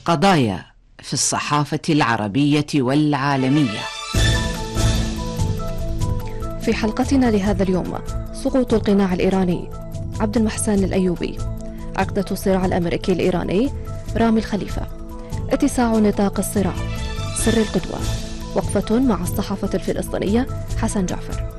قضايا في الصحافة العربية والعالمية. في حلقتنا لهذا اليوم: سقوط القناع الإيراني، عبد المحسن الأيوبي. عقدة الصراع الأمريكي الإيراني، رامي الخليفة. اتساع نطاق الصراع، سر القدوة. وقفة مع الصحافة الفلسطينية، حسن جعفر.